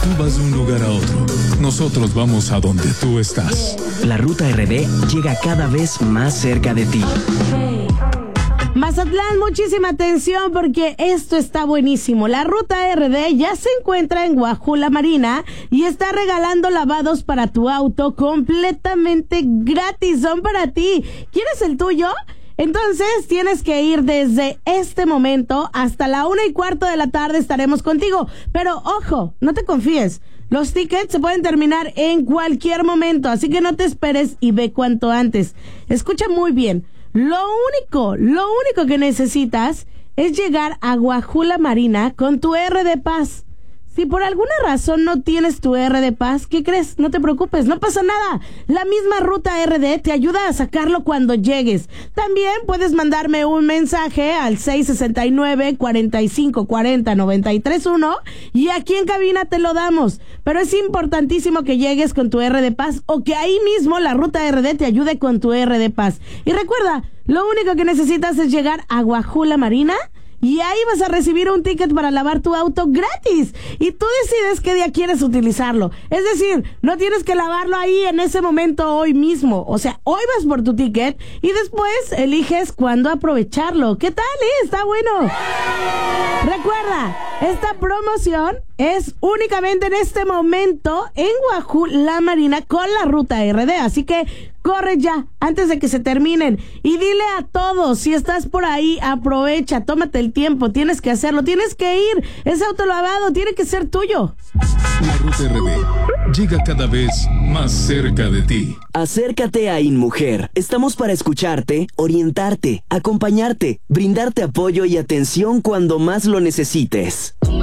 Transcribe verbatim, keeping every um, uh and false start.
tú vas de un lugar a otro, nosotros vamos a donde tú estás. La Ruta R D llega cada vez más cerca de ti. Mazatlán, muchísima atención porque esto está buenísimo. La Ruta R D ya se encuentra en Guajula Marina y está regalando lavados para tu auto completamente gratis. Son para ti. ¿Quieres el tuyo? Entonces tienes que ir desde este momento hasta la una y cuarto de la tarde. Estaremos contigo. Pero ojo, no te confíes. Los tickets se pueden terminar en cualquier momento, así que no te esperes y ve cuanto antes. Escucha muy bien. Lo único, lo único que necesitas es llegar a Guajula Marina con tu R de Paz. Si por alguna razón no tienes tu R de Paz, ¿qué crees? No te preocupes, no pasa nada. La misma Ruta R D te ayuda a sacarlo cuando llegues. También puedes mandarme un mensaje al seis seis nueve, cuatro cinco cuatro cero, nueve tres uno y aquí en cabina te lo damos. Pero es importantísimo que llegues con tu R de Paz o que ahí mismo la Ruta R D te ayude con tu R de Paz. Y recuerda, lo único que necesitas es llegar a Guajula Marina y ahí vas a recibir un ticket para lavar tu auto gratis. Y tú decides qué día quieres utilizarlo. Es decir, no tienes que lavarlo ahí en ese momento hoy mismo. O sea, hoy vas por tu ticket y después eliges cuándo aprovecharlo. ¿Qué tal, eh? Está bueno. Recuerda, esta promoción es únicamente en este momento en Guajula Marina con la Ruta R D. Así que corre ya, antes de que se terminen. Y dile a todos, si estás por ahí, aprovecha, tómate el tiempo, tienes que hacerlo, tienes que ir. Ese autolavado tiene que ser tuyo. La Ruta R D llega cada vez más cerca de ti. Acércate a InMujer. Estamos para escucharte, orientarte, acompañarte, brindarte apoyo y atención cuando más lo necesites.